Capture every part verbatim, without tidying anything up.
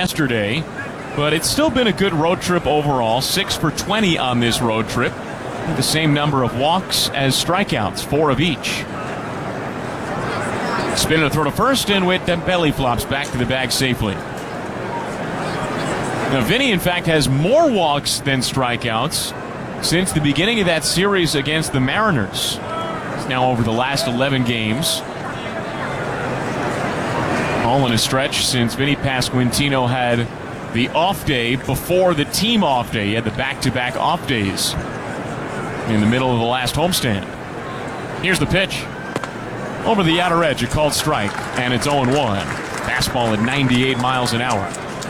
yesterday, but it's still been a good road trip overall. Six for twenty on this road trip. The same number of walks as strikeouts, four of each. Spinning to throw to first, and with them belly flops back to the bag safely. Now, Vinny, in fact, has more walks than strikeouts since the beginning of that series against the Mariners. It's now over the last eleven games. All in a stretch since Vinny Pasquantino had the off day before the team off day. He had the back-to-back off days in the middle of the last homestand. Here's the pitch. Over the outer edge, a called strike, and it's oh and one. Fastball at ninety-eight miles an hour.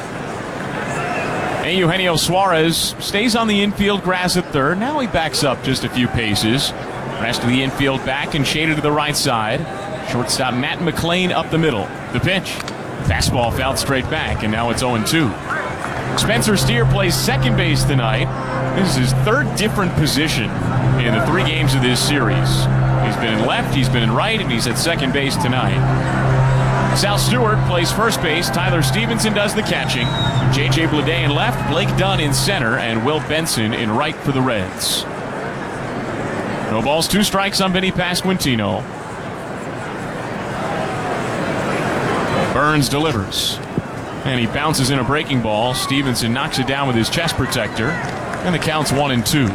And Eugenio Suarez stays on the infield grass at third. Now he backs up just a few paces. Rest of the infield back and shaded to the right side. Shortstop Matt McLain up the middle. The pitch. Fastball fouled straight back, and now it's oh and two. Spencer Steer plays second base tonight. This is his third different position in the three games of this series. He's been in left, he's been in right, and he's at second base tonight. Sal Stewart plays first base. Tyler Stevenson does the catching. J J Bleday in left, Blake Dunn in center, and Will Benson in right for the Reds. No balls, two strikes on Vinny Pasquantino. Burns delivers. And he bounces in a breaking ball. Stevenson knocks it down with his chest protector. And the count's one and two.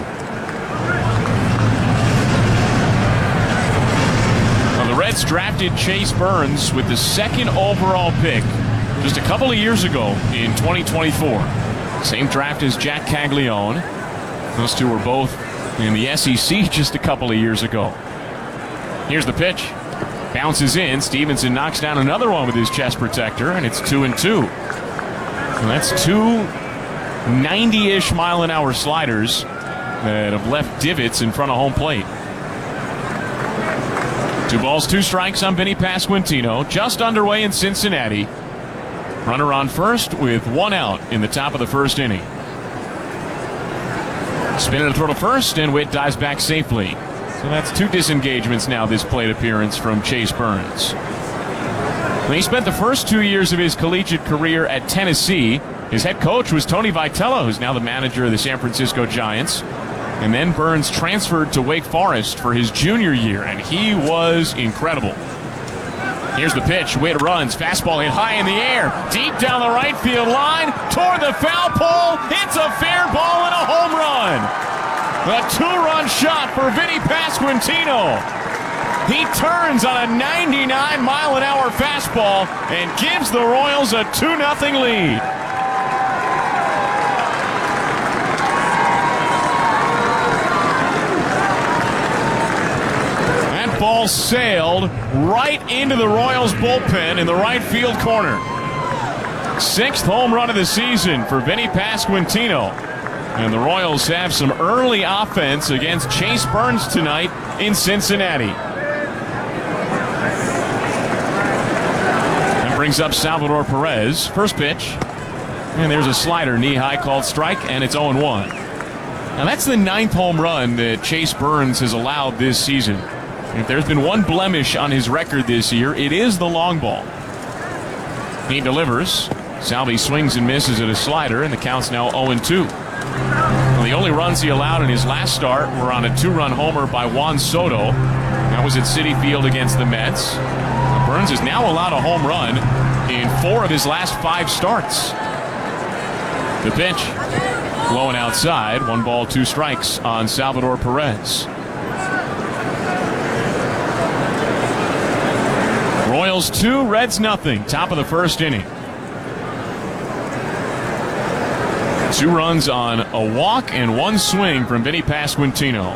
Well, the Reds drafted Chase Burns with the second overall pick just a couple of years ago in twenty twenty-four. Same draft as Jack Caglione. Those two were both in the S E C just a couple of years ago. Here's the pitch. Bounces in. Stevenson knocks down another one with his chest protector, and it's two and two. And that's two ninety-ish mile an hour sliders that have left divots in front of home plate. Two balls, two strikes on Vinny Pasquantino. Just underway in Cincinnati. Runner on first with one out in the top of the first inning. Spinning to throw to first, and Witt dives back safely. So that's two disengagements now this plate appearance from Chase Burns. When he spent the first two years of his collegiate career at Tennessee, his head coach was Tony Vitello, who's now the manager of the San Francisco Giants. And then Burns transferred to Wake Forest for his junior year, and he was incredible. Here's the pitch. Witt runs. Fastball hit high in the air. Deep down the right field line. Toward the foul pole. It's a fair ball and a home run. A two-run shot for Vinny Pasquantino. He turns on a ninety-nine mile an hour fastball and gives the Royals a two nothing lead. That ball sailed right into the Royals bullpen in the right field corner. Sixth home run of the season for Vinny Pasquantino. And the Royals have some early offense against Chase Burns tonight in Cincinnati. That brings up Salvador Perez. First pitch. And there's a slider, knee-high, called strike, and it's oh and one. Now that's the ninth home run that Chase Burns has allowed this season. If there's been one blemish on his record this year, it is the long ball. He delivers. Salvi swings and misses at a slider, and the count's now oh and two. Well, the only runs he allowed in his last start were on a two-run homer by Juan Soto. That was at Citi Field against the Mets. Burns has now allowed a home run in four of his last five starts. The pitch, blowing outside. One ball, two strikes on Salvador Perez. Royals two, Reds nothing. Top of the first inning. Two runs on a walk and one swing from Vinny Pasquantino.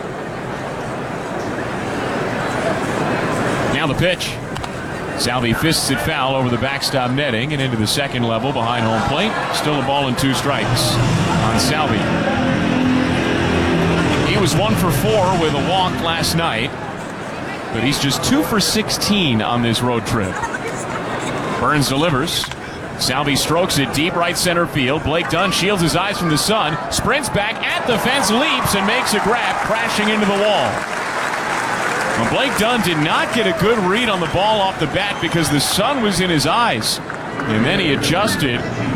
Now the pitch. Salvi fists it foul over the backstop netting and into the second level behind home plate. Still a ball and two strikes on Salvi. He was one for four with a walk last night, but he's just two for sixteen on this road trip. Burns delivers. Salvi strokes it deep right center field. Blake Dunn shields his eyes from the sun, sprints back at the fence, leaps, and makes a grab, crashing into the wall. Well, Blake Dunn did not get a good read on the ball off the bat because the sun was in his eyes. And then he adjusted